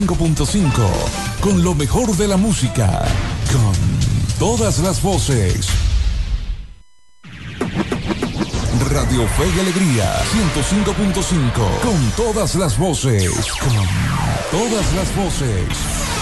5.5 con lo mejor de la música, con todas las voces. Radio Fe y Alegría 105.5 con todas las voces, con todas las voces.